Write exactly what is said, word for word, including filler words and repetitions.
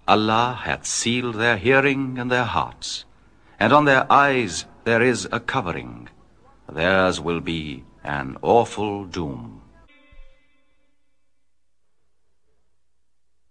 Allah hath sealed their hearing and their hearts, and on their eyes there is a covering. Theirs will be an awful doom.